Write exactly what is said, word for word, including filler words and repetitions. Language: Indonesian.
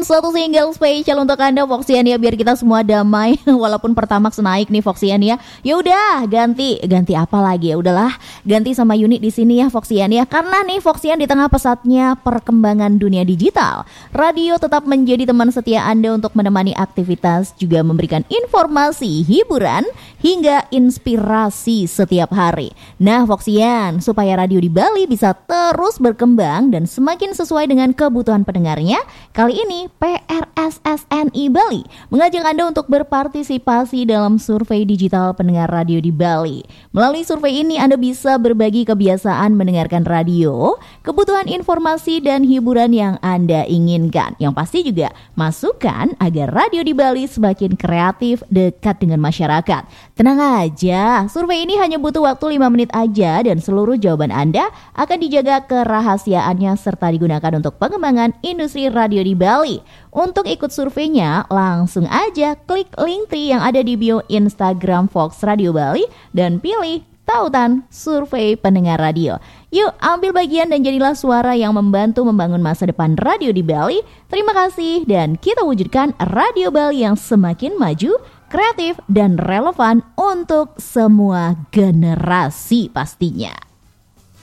satu single spesial untuk Anda Foxian ya, biar kita semua damai walaupun Pertamax naik nih Foxian ya. Ya udah, ganti ganti apa lagi ya? Udahlah, ganti sama unit di sini ya Foxian ya. Karena nih Foxian di tengah pesatnya perkembangan dunia digital, radio tetap menjadi teman setia Anda untuk menemani aktivitas, juga memberikan informasi, hiburan hingga inspirasi setiap hari. Nah Foxian, supaya radio di Bali bisa terus berkembang dan semakin sesuai dengan kebutuhan pendengarnya, kali ini P R S S N I Bali mengajak Anda untuk berpartisipasi dalam survei digital pendengar radio di Bali. Melalui survei ini Anda bisa berbagi kebiasaan mendengarkan radio, kebutuhan informasi dan hiburan yang Anda inginkan. Yang pasti juga masukan agar radio di Bali semakin kreatif, dekat dengan masyarakat. Tenang aja, survei ini hanya butuh waktu lima menit aja dan seluruh jawaban Anda akan dijaga kerahasiaannya serta digunakan untuk pengembangan industri radio di Bali. Untuk ikut surveinya, langsung aja klik link tree yang ada di bio Instagram Fox Radio Bali dan pilih tautan survei pendengar radio. Yuk ambil bagian dan jadilah suara yang membantu membangun masa depan radio di Bali. Terima kasih dan kita wujudkan Radio Bali yang semakin maju, kreatif dan relevan untuk semua generasi pastinya.